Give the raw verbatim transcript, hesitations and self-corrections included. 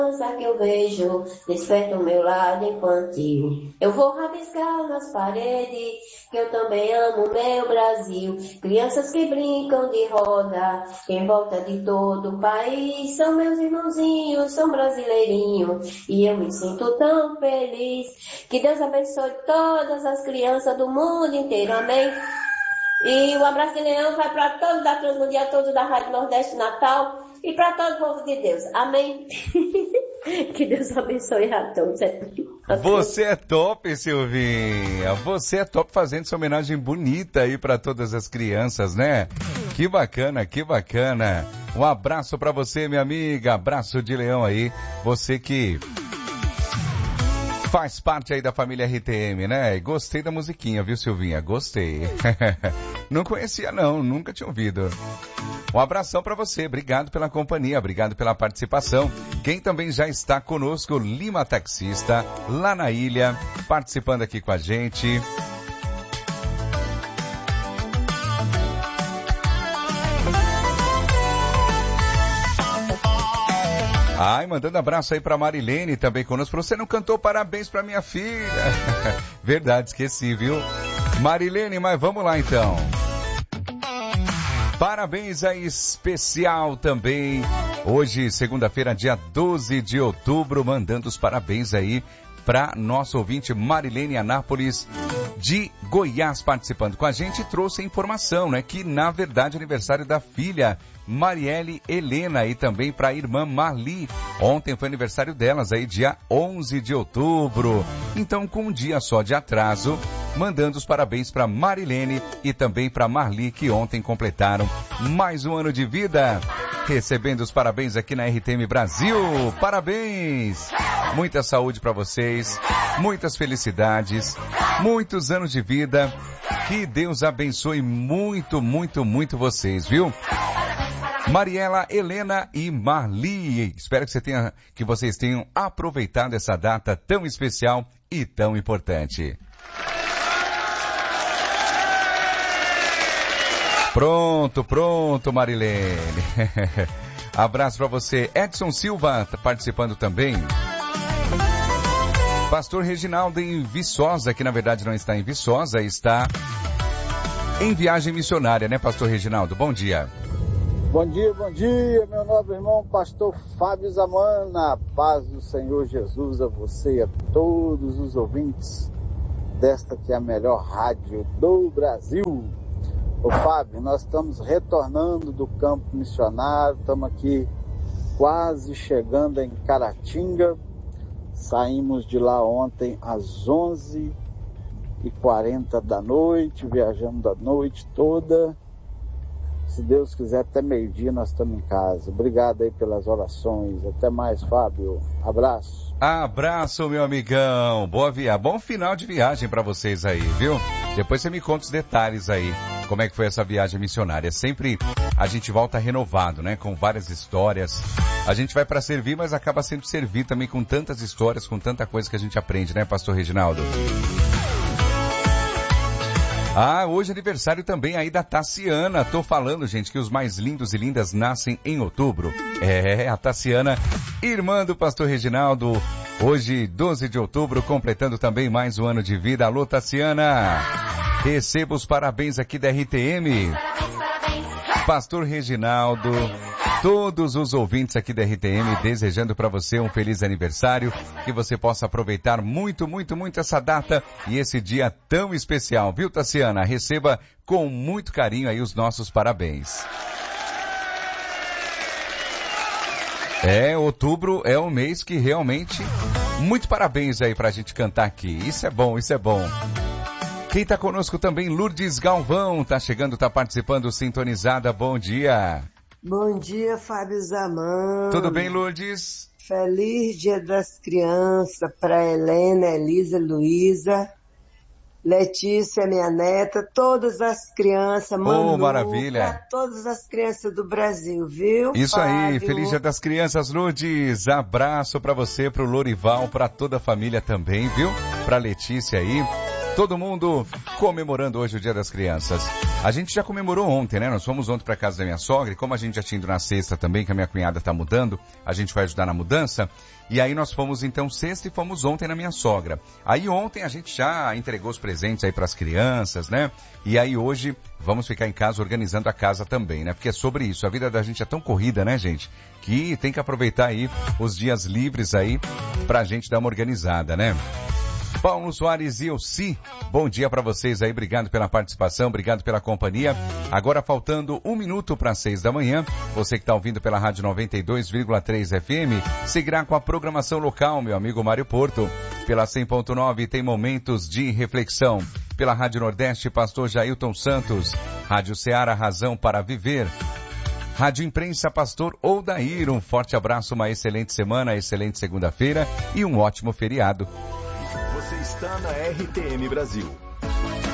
que eu vejo, desperta o meu lado infantil. Eu vou rabiscar nas paredes, que eu também amo o meu Brasil. Crianças que brincam de roda, em volta de todo o país, são meus irmãozinhos, são brasileirinhos, e eu me sinto tão feliz. Que Deus abençoe todas as crianças do mundo inteiro, amém? E o abraço de leão vai para todos da Transmundial, todos da Rádio Nordeste Natal e para todo o povo de Deus. Amém? Que Deus abençoe a todos. Você é top, Silvinha. Você é top fazendo essa homenagem bonita aí para todas as crianças, né? Que bacana, que bacana. Um abraço para você, minha amiga. Abraço de leão aí. Você que faz parte aí da família R T M, né? Gostei da musiquinha, viu, Silvinha? Gostei. Não conhecia, não. Nunca tinha ouvido. Um abração para você. Obrigado pela companhia. Obrigado pela participação. Quem também já está conosco, Lima Taxista, lá na ilha, participando aqui com a gente. Ai, mandando abraço aí pra Marilene também conosco. Você não cantou parabéns pra minha filha. Verdade, esqueci, viu? Marilene, mas vamos lá então. Parabéns aí especial também. Hoje, segunda-feira, dia doze de outubro, mandando os parabéns aí para nosso ouvinte Marilene Anápolis de Goiás participando com a gente, trouxe a informação, né, que na verdade é aniversário da filha Marielle Helena e também para a irmã Marli. Ontem foi aniversário delas aí, dia onze de outubro. Então, com um dia só de atraso, mandando os parabéns para Marilene e também para Marli, que ontem completaram mais um ano de vida. Recebendo os parabéns aqui na R T M Brasil. Parabéns! Muita saúde para vocês, muitas felicidades, muitos anos de vida. Que Deus abençoe muito, muito, muito vocês, viu? Mariela, Helena e Marli. Espero que, você tenha, que vocês tenham aproveitado essa data tão especial e tão importante. Pronto, pronto, Marilene. Abraço para você. Edson Silva participando também. Pastor Reginaldo em Viçosa, que na verdade não está em Viçosa, está em viagem missionária, né, Pastor Reginaldo? Bom dia. Bom dia, bom dia, meu nobre irmão, pastor Fábio Zamana. Paz do Senhor Jesus a você e a todos os ouvintes desta que é a melhor rádio do Brasil. Ô Fábio, nós estamos retornando do campo missionário, estamos aqui quase chegando em Caratinga. Saímos de lá ontem às onze e quarenta da noite, viajamos a noite toda. Se Deus quiser, até meio-dia nós estamos em casa. Obrigado aí pelas orações. Até mais, Fábio. Abraço. Abraço, meu amigão. Boa viagem. Bom final de viagem para vocês aí, viu? Depois você me conta os detalhes aí. Como é que foi essa viagem missionária? Sempre a gente volta renovado, né? Com várias histórias. A gente vai para servir, mas acaba sendo servir também com tantas histórias, com tanta coisa que a gente aprende, né, Pastor Reginaldo? Ah, hoje é aniversário também aí da Tassiana. Tô falando, gente, que os mais lindos e lindas nascem em outubro. É, a Tassiana, irmã do Pastor Reginaldo. Hoje, doze de outubro, completando também mais um ano de vida. Alô, Tassiana! Receba os parabéns aqui da R T M. Pastor Reginaldo, todos os ouvintes aqui da R T M desejando para você um feliz aniversário, que você possa aproveitar muito, muito, muito essa data e esse dia tão especial, viu, Tassiana? Receba com muito carinho aí os nossos parabéns. É, outubro é um mês que realmente, muito parabéns aí pra gente cantar aqui. Isso é bom, isso é bom. Quem tá conosco também, Lourdes Galvão, tá chegando, tá participando, sintonizada. Bom dia. Bom dia, Fábio Zamana. Tudo bem, Lourdes? Feliz Dia das Crianças para Helena, Elisa, Luísa, Letícia, minha neta, todas as crianças, Manu, oh, maravilha. Todas as crianças do Brasil, viu? Isso Fábio? Aí, Feliz Dia das Crianças, Lourdes. Abraço para você, pro Lorival, para toda a família também, viu? Pra Letícia aí. Todo mundo comemorando hoje o Dia das Crianças. A gente já comemorou ontem, né? Nós fomos ontem para casa da minha sogra e como a gente já tinha ido na sexta também, que a minha cunhada está mudando, a gente vai ajudar na mudança. E aí nós fomos então sexta e fomos ontem na minha sogra. Aí ontem a gente já entregou os presentes aí para as crianças, né? E aí hoje vamos ficar em casa organizando a casa também, né? Porque é sobre isso. A vida da gente é tão corrida, né, gente? Que tem que aproveitar aí os dias livres aí pra gente dar uma organizada, né? Paulo Soares e Elci, bom dia para vocês aí, obrigado pela participação, obrigado pela companhia. Agora faltando um minuto para seis da manhã, você que está ouvindo pela Rádio noventa e dois vírgula três F M, seguirá com a programação local, meu amigo Mário Porto. Pela cem ponto nove tem momentos de reflexão. Pela Rádio Nordeste, pastor Jailton Santos. Rádio Ceará, razão para viver. Rádio Imprensa, pastor Odair, um forte abraço, uma excelente semana, excelente segunda-feira e um ótimo feriado. Você está na R T M Brasil.